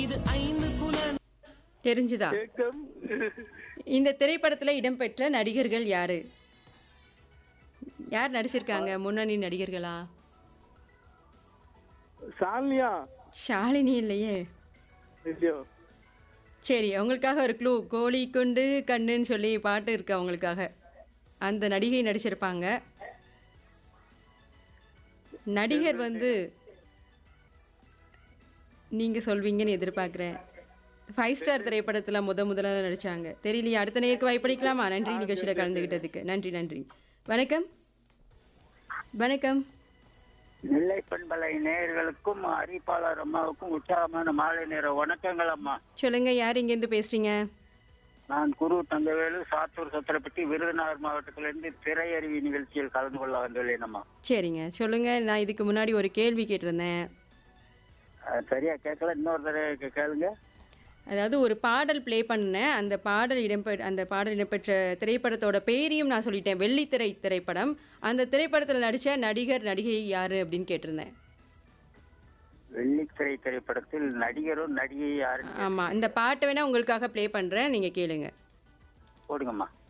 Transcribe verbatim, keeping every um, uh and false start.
தெரிஞ்சுதா? ஏக்கம். இந்த திரைப்படத்துல இடம்பெற்ற நடிகர்கள் யாரு? யார் நடிச்சிருக்காங்க? முன்னணி நடிகர்களா? சாலியா ஷாலினி இல்லையே. இல்லையோ? சரி, உங்களுக்காக ஒரு க்ளூ. கோழி குண்டு கண்ணுன்னு சொல்லி பாட்டு இருக்கு அவங்களுக்காக. அந்த நடிகை நடிச்சிருப்பாங்க. நடிகர் வந்து நீங்க சொல்வீங்கன்னு எதிர்பார்க்கிறேன். ஃபைவ் ஸ்டார் திரைப்படத்துல முத முதல்ல நடிச்சாங்க. தெரியலையே. அடுத்த நேருக்கு வாய்ப்பளிக்கலாமா? நன்றி நிகழ்ச்சியில கலந்துகிட்டதுக்கு. நன்றி நன்றி. வணக்கம். வணக்கம். நெல்லை பண்பலை நேயர்களுக்கும் அறிவிப்பாளர் அம்மாவுக்கும் உற்சாகமான மாலை நேர வணக்கங்கள் அம்மா. சொல்லுங்க, யார் இங்கேருந்து பேசுறீங்க? நான் குரு தங்கவேலு, சாத்தூர் சத்திரப்பட்டி, விருதுநகர் மாவட்டத்திலிருந்து திரையறிவி நிகழ்ச்சியில் கலந்து கொள்ள வந்துள்ளேன் அம்மா. சரிங்க, சொல்லுங்க. நான் இதுக்கு முன்னாடி ஒரு கேள்வி கேட்டிருந்தேன். அஹ், சரியா கேட்கல, இன்னொரு தடவை கே- கேளுங்க. அதாவது ஒரு பாடல் ப்ளே பண்ணேன். அந்த பாடல் இடம்பெ அந்த பாடல் இடம்பெற்ற திரைப்படத்தோட பேரையும் நான் சொல்லிட்டேன். வெள்ளித்திரை திரைப்படம். அந்த திரைப்படத்தில் நடித்த நடிகர் நடிகை யாரு அப்படின்னு கேட்டிருந்தேன். வெள்ளித்திரை திரைப்படத்தில் நடிகரும் நடிகை யாருன்னு ஆமாம், இந்த பாட்டை வேணா உங்களுக்காக ப்ளே பண்ணுறேன், நீங்கள் கேளுங்க. போடுங்கம்மா.